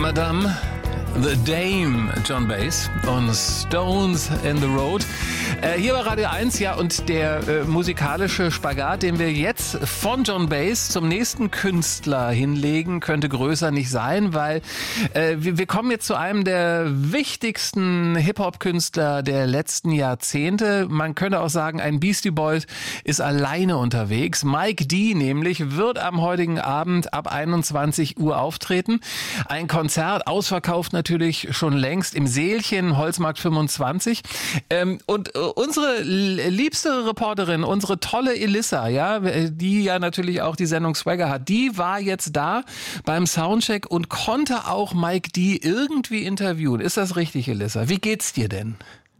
Madame, The Dame, John Bass und Stones in the Road. Hier bei Radio 1, ja, und der musikalische Spagat, den wir jetzt von John Bass zum nächsten Künstler hinlegen, könnte größer nicht sein, weil wir kommen jetzt zu einem der wichtigsten Hip-Hop-Künstler der letzten Jahrzehnte. Man könnte auch sagen, ein Beastie Boy ist alleine unterwegs. Mike D nämlich wird am heutigen Abend ab 21 Uhr auftreten. Ein Konzert, ausverkauft natürlich schon längst im Seelchen, Holzmarkt 25. Und unsere liebste Reporterin, unsere tolle Elissa, ja, die ja natürlich auch die Sendung Swagger hat, die war jetzt da beim Soundcheck und konnte auch Mike D irgendwie interviewen. Ist das richtig, Elissa? Wie geht's dir denn?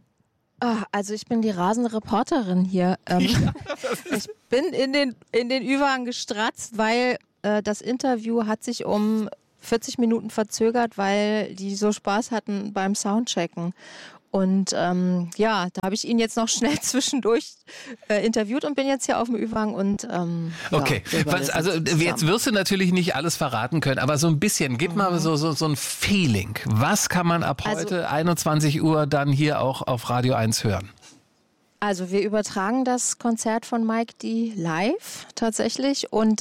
Also ich bin die rasende Reporterin hier. Ich bin in den Ü-Wagen gestratzt, weil das Interview hat sich um 40 Minuten verzögert, weil die so Spaß hatten beim Soundchecken. Und da habe ich ihn jetzt noch schnell zwischendurch interviewt und bin jetzt hier auf dem Ü-Wagen und okay. Jetzt wirst du natürlich nicht alles verraten können, aber so ein bisschen, gib mal so ein Feeling. Was kann man ab heute 21 Uhr dann hier auch auf Radio 1 hören? Also wir übertragen das Konzert von Mike D live tatsächlich und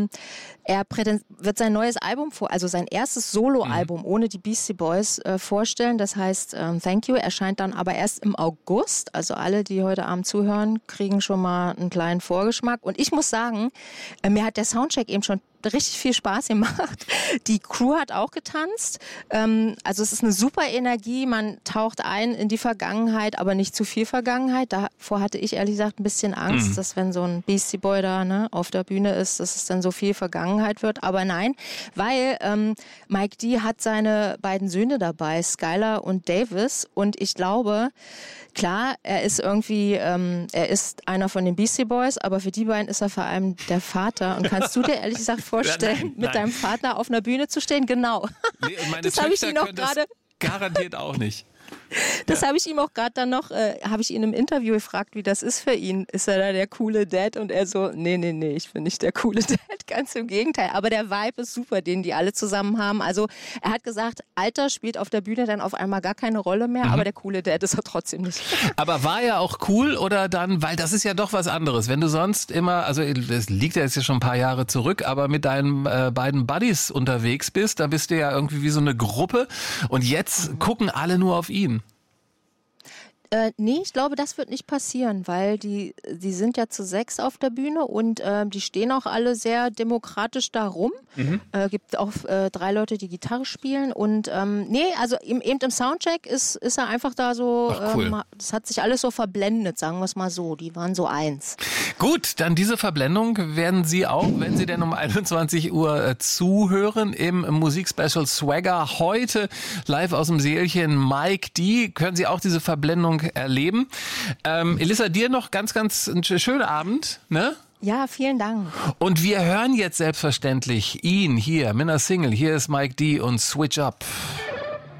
er wird sein neues Album, also sein erstes Soloalbum ohne die Beastie Boys vorstellen. Das heißt Thank You, erscheint dann aber erst im August. Also alle, die heute Abend zuhören, kriegen schon mal einen kleinen Vorgeschmack. Und ich muss sagen, mir hat der Soundcheck eben schon richtig viel Spaß gemacht. Die Crew hat auch getanzt. Also es ist eine super Energie. Man taucht ein in die Vergangenheit, aber nicht zu viel Vergangenheit. Davor hatte ich ehrlich gesagt ein bisschen Angst, dass wenn so ein Beastie Boy da auf der Bühne ist, dass es dann so viel Vergangenheit wird. Aber nein, weil Mike D hat seine beiden Söhne dabei, Skylar und Davis. Und ich glaube, klar, er ist irgendwie, er ist einer von den Beastie Boys, aber für die beiden ist er vor allem der Vater. Und kannst du dir ehrlich gesagt vorstellen, nein. mit deinem Vater auf einer Bühne zu stehen? Genau. Nee, meine das habe ich ihn noch gerade. Garantiert auch nicht. Das habe ich ihm auch gerade dann noch, habe ich ihn im Interview gefragt, wie das ist für ihn. Ist er da der coole Dad? Und er so, nee, ich bin nicht der coole Dad, ganz im Gegenteil. Aber der Vibe ist super, den die alle zusammen haben. Also er hat gesagt, Alter spielt auf der Bühne dann auf einmal gar keine Rolle mehr, aber der coole Dad ist er trotzdem nicht. Aber war er auch cool oder dann, weil das ist ja doch was anderes. Wenn du sonst immer, also das liegt ja jetzt schon ein paar Jahre zurück, aber mit deinen beiden Buddies unterwegs bist, da bist du ja irgendwie wie so eine Gruppe und jetzt gucken alle nur auf ihn. Nee, ich glaube, das wird nicht passieren, weil die sind ja zu 6 auf der Bühne und die stehen auch alle sehr demokratisch da rum. Gibt auch 3 Leute, die Gitarre spielen und also eben im Soundcheck ist er einfach da so, cool. Das hat sich alles so verblendet, sagen wir es mal so, die waren so eins. Gut, dann diese Verblendung werden Sie auch, wenn Sie denn um 21 Uhr zuhören, im Musikspecial Swagger heute live aus dem Seelchen Mike D, können Sie auch diese Verblendung erleben. Elissa, dir noch ganz einen schönen Abend, ne? Ja, vielen Dank. Und wir hören jetzt selbstverständlich ihn hier mit einer Single. Hier ist Mike D und Switch Up.